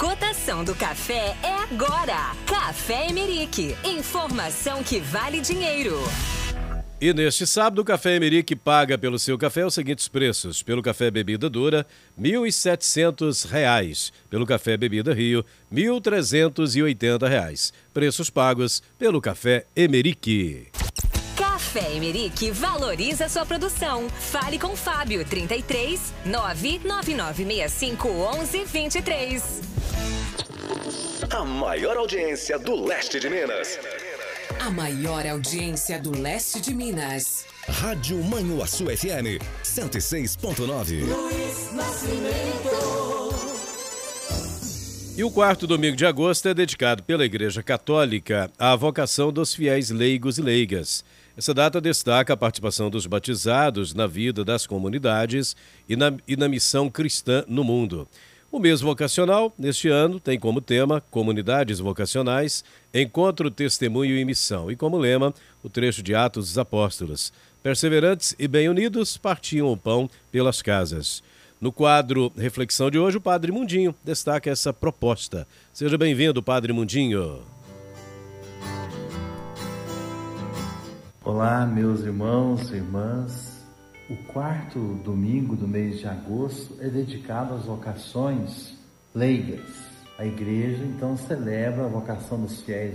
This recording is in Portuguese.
cotação do café é agora. Café Emerick. Informação que vale dinheiro. E neste sábado, o Café Emerick paga pelo seu café os seguintes preços. Pelo café bebida dura, R$ 1.700. Pelo café bebida Rio, R$ 1.380. Preços pagos pelo Café Emerick. Café Emerick valoriza sua produção. Fale com Fábio, 33 99965 1123. A maior audiência do leste de Minas. A maior audiência do leste de Minas. Rádio Manhuaçu FM 106.9. Luiz Nascimento. E o quarto domingo de agosto é dedicado pela Igreja Católica à vocação dos fiéis leigos e leigas. Essa data destaca a participação dos batizados na vida das comunidades e na missão cristã no mundo. O mês vocacional, neste ano, tem como tema Comunidades Vocacionais, Encontro, Testemunho e Missão. E como lema, o trecho de Atos dos Apóstolos. Perseverantes e bem unidos, partiam o pão pelas casas. No quadro Reflexão de hoje, o Padre Mundinho destaca essa proposta. Seja bem-vindo, Padre Mundinho. Olá, meus irmãos e irmãs. O quarto domingo do mês de agosto é dedicado às vocações leigas. A igreja, então, celebra a vocação dos fiéis